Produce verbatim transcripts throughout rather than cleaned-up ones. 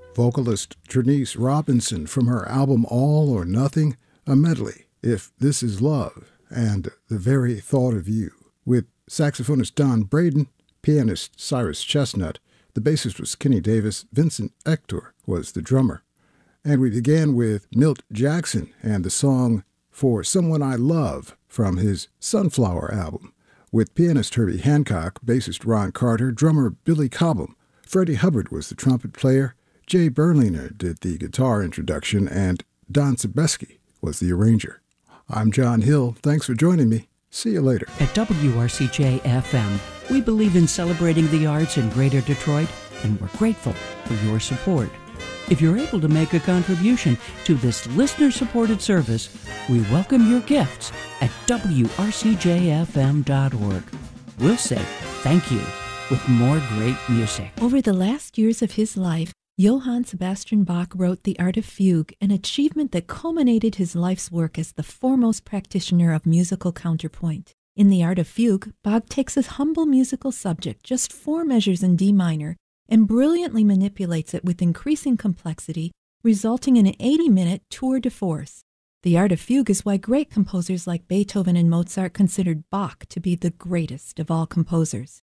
Vocalist Trinice Robinson from her album All or Nothing, a medley, If This Is Love, and The Very Thought of You, with saxophonist Don Braden, pianist Cyrus Chestnut, the bassist was Kenny Davis, Vincent Ector was the drummer. And we began with Milt Jackson and the song For Someone I Love from his Sunflower album, with pianist Herbie Hancock, bassist Ron Carter, drummer Billy Cobham. Freddie Hubbard was the trumpet player, Jay Berliner did the guitar introduction, and Don Sebeski was the arranger. I'm John Hill. Thanks for joining me. See you later. At W R C J F M, we believe in celebrating the arts in Greater Detroit, and we're grateful for your support. If you're able to make a contribution to this listener-supported service, we welcome your gifts at W R C J F M dot org. We'll say thank you with more great music. Over the last years of his life, Johann Sebastian Bach wrote The Art of Fugue, an achievement that culminated his life's work as the foremost practitioner of musical counterpoint. In The Art of Fugue, Bach takes a humble musical subject, just four measures in D minor, and brilliantly manipulates it with increasing complexity, resulting in an eighty-minute tour de force. The Art of Fugue is why great composers like Beethoven and Mozart considered Bach to be the greatest of all composers.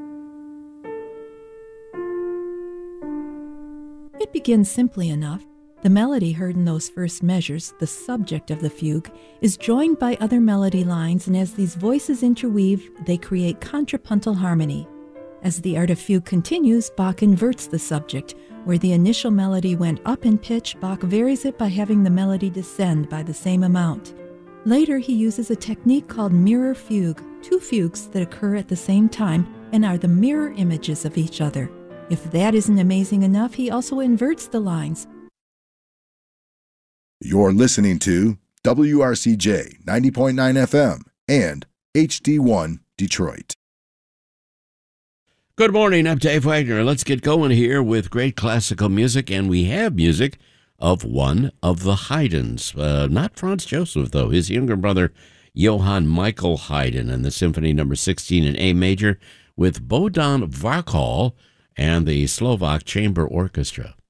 It begins simply enough. The melody heard in those first measures, the subject of the fugue, is joined by other melody lines, and as these voices interweave, they create contrapuntal harmony. As the Art of Fugue continues, Bach inverts the subject. Where the initial melody went up in pitch, Bach varies it by having the melody descend by the same amount. Later, he uses a technique called mirror fugue, two fugues that occur at the same time and are the mirror images of each other. If that isn't amazing enough, he also inverts the lines. You're listening to W R C J ninety point nine F M and H D one Detroit. Good morning, I'm Dave Wagner. Let's get going here with great classical music, and we have music of one of the Haydns. Uh, not Franz Joseph, though. His younger brother, Johann Michael Haydn, and the Symphony Number sixteen in A major with Bohdan Varkal and the Slovak Chamber Orchestra.